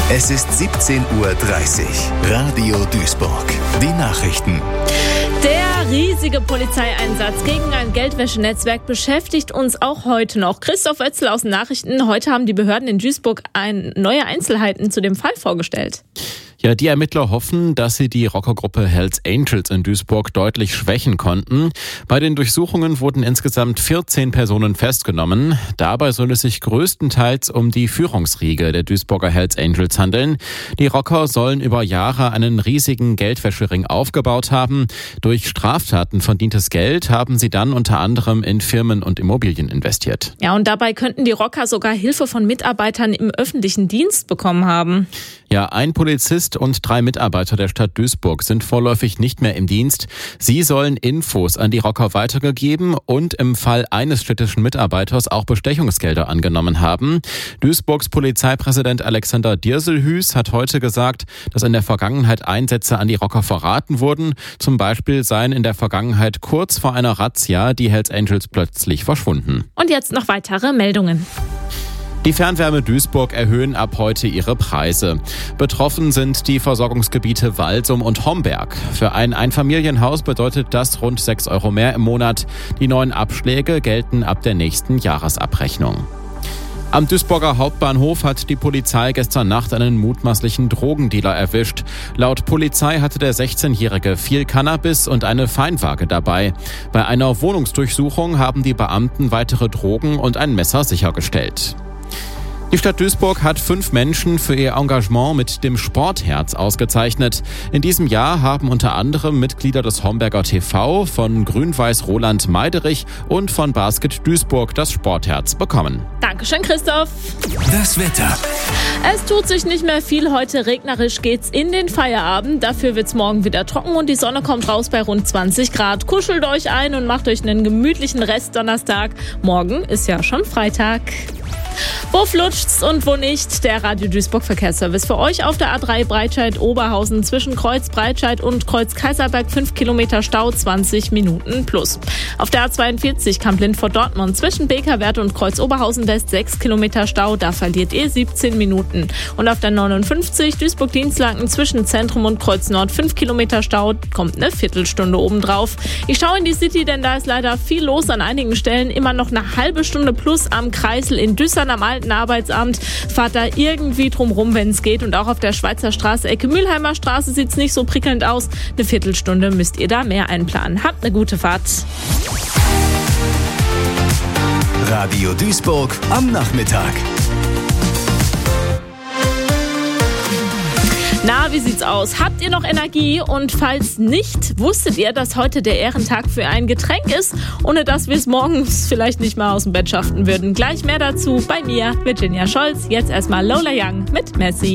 Es ist 17:30 Uhr. Radio Duisburg. Die Nachrichten. Der riesige Polizeieinsatz gegen ein Geldwäschenetzwerk beschäftigt uns auch heute noch. Christoph Oetzel aus den Nachrichten. Heute haben die Behörden in Duisburg neue Einzelheiten zu dem Fall vorgestellt. Ja, die Ermittler hoffen, dass sie die Rockergruppe Hells Angels in Duisburg deutlich schwächen konnten. Bei den Durchsuchungen wurden insgesamt 14 Personen festgenommen. Dabei soll es sich größtenteils um die Führungsriege der Duisburger Hells Angels handeln. Die Rocker sollen über Jahre einen riesigen Geldwäschering aufgebaut haben. Durch Straftaten verdientes Geld haben sie dann unter anderem in Firmen und Immobilien investiert. Ja, und dabei könnten die Rocker sogar Hilfe von Mitarbeitern im öffentlichen Dienst bekommen haben. Ja, ein Polizist und 3 Mitarbeiter der Stadt Duisburg sind vorläufig nicht mehr im Dienst. Sie sollen Infos an die Rocker weitergegeben und im Fall eines städtischen Mitarbeiters auch Bestechungsgelder angenommen haben. Duisburgs Polizeipräsident Alexander Dirselhüß hat heute gesagt, dass in der Vergangenheit Einsätze an die Rocker verraten wurden. Zum Beispiel seien in der Vergangenheit kurz vor einer Razzia die Hells Angels plötzlich verschwunden. Und jetzt noch weitere Meldungen. Die Fernwärme Duisburg erhöhen ab heute ihre Preise. Betroffen sind die Versorgungsgebiete Walsum und Homberg. Für ein Einfamilienhaus bedeutet das rund 6 € mehr im Monat. Die neuen Abschläge gelten ab der nächsten Jahresabrechnung. Am Duisburger Hauptbahnhof hat die Polizei gestern Nacht einen mutmaßlichen Drogendealer erwischt. Laut Polizei hatte der 16-Jährige viel Cannabis und eine Feinwaage dabei. Bei einer Wohnungsdurchsuchung haben die Beamten weitere Drogen und ein Messer sichergestellt. Die Stadt Duisburg hat 5 Menschen für ihr Engagement mit dem Sportherz ausgezeichnet. In diesem Jahr haben unter anderem Mitglieder des Homberger TV, von Grün-Weiß Roland Meiderich und von Basket Duisburg das Sportherz bekommen. Dankeschön, Christoph. Das Wetter. Es tut sich nicht mehr viel. Heute regnerisch geht's in den Feierabend. Dafür wird's morgen wieder trocken und die Sonne kommt raus bei rund 20 Grad. Kuschelt euch ein und macht euch einen gemütlichen Rest-Donnerstag. Morgen ist ja schon Freitag. Wo flutscht's und wo nicht? Der Radio Duisburg Verkehrsservice für euch auf der A3 Breitscheid-Oberhausen zwischen Kreuz Breitscheid und Kreuz Kaiserberg 5 Kilometer Stau, 20 Minuten plus. Auf der A42 Kamp-Lindfort vor Dortmund zwischen Bekerwerth und Kreuz Oberhausen West 6 Kilometer Stau, da verliert ihr 17 Minuten. Und auf der 59 Duisburg-Dienstlaken zwischen Zentrum und Kreuz Nord 5 Kilometer Stau, kommt eine Viertelstunde obendrauf. Ich schaue in die City, denn da ist leider viel los an einigen Stellen. Immer noch eine halbe Stunde plus am Kreisel in Düsseldorf am alten Arbeitsamt. Fahrt da irgendwie drum rum, wenn es geht. Und auch auf der Schweizer Straße, Ecke Mülheimer Straße, sieht es nicht so prickelnd aus. Eine Viertelstunde müsst ihr da mehr einplanen. Habt eine gute Fahrt. Radio Duisburg am Nachmittag. Na, wie sieht's aus? Habt ihr noch Energie? Und falls nicht, wusstet ihr, dass heute der Ehrentag für ein Getränk ist, ohne dass wir es morgens vielleicht nicht mal aus dem Bett schaffen würden? Gleich mehr dazu bei mir, Virginia Scholz. Jetzt erstmal Lola Young mit Messi.